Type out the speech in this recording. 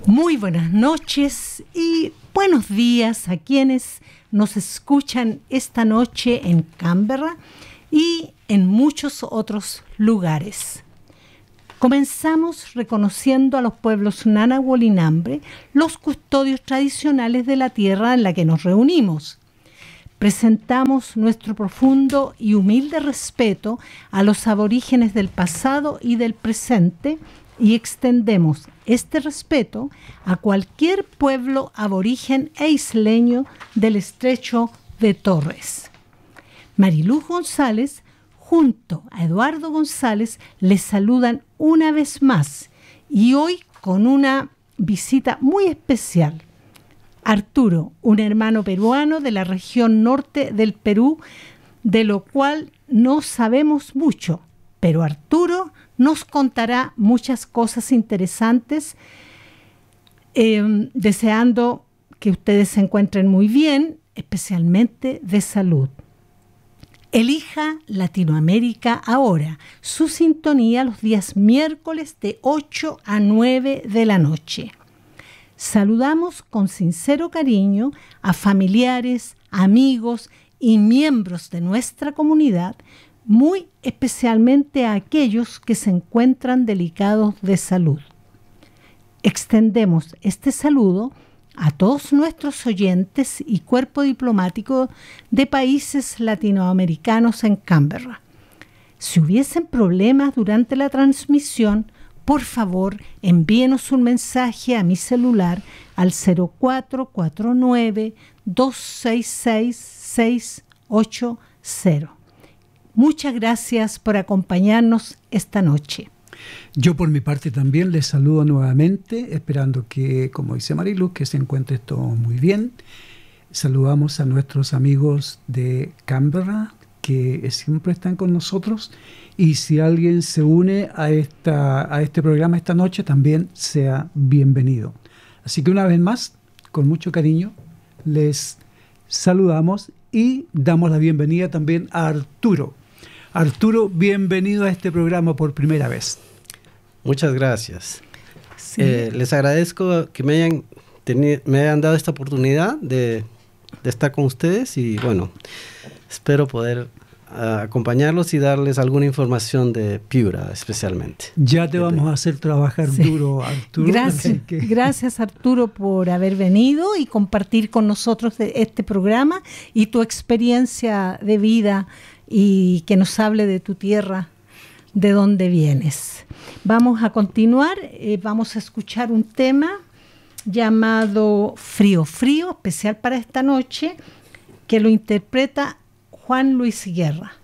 Muy buenas noches y buenos días a quienes nos escuchan esta noche en Canberra y en muchos otros lugares. Comenzamos reconociendo a los pueblos Ngunnawal y Ngambri, los custodios tradicionales de la tierra en la que nos reunimos. Presentamos nuestro profundo y humilde respeto a los aborígenes del pasado y del presente y extendemos este respeto a cualquier pueblo aborigen e isleño del estrecho de Torres. Mariluz González, junto a Eduardo González, les saludan una vez más y hoy con una visita muy especial. Arturo, un hermano peruano de la región norte del Perú, de lo cual no sabemos mucho, pero Arturo nos contará muchas cosas interesantes, deseando que ustedes se encuentren muy bien, especialmente de salud. Elija Latinoamérica ahora, su sintonía los días miércoles de 8 a 9 de la noche. Saludamos con sincero cariño a familiares, amigos y miembros de nuestra comunidad, muy especialmente a aquellos que se encuentran delicados de salud. Extendemos este saludo a todos nuestros oyentes y cuerpo diplomático de países latinoamericanos en Canberra. Si hubiesen problemas durante la transmisión, por favor, envíenos un mensaje a mi celular al 0449-266-680. Muchas gracias por acompañarnos esta noche. Yo por mi parte también les saludo nuevamente, esperando que, como dice Mariluz, que se encuentre todo muy bien. Saludamos a nuestros amigos de Canberra, que siempre están con nosotros, y si alguien se une a este programa esta noche, también sea bienvenido. Así que una vez más, con mucho cariño, les saludamos y damos la bienvenida también a Arturo. Arturo, bienvenido a este programa por primera vez. Muchas gracias. Sí. Les agradezco que me hayan dado esta oportunidad de estar con ustedes y bueno, espero poder acompañarlos y darles alguna información de Piura especialmente. Ya te vamos a hacer trabajar duro, Arturo. Gracias Arturo por haber venido y compartir con nosotros este programa y tu experiencia de vida y que nos hable de tu tierra, de dónde vienes. Vamos a continuar, vamos a escuchar un tema llamado Frío Frío, especial para esta noche, que lo interpreta Juan Luis Guerra.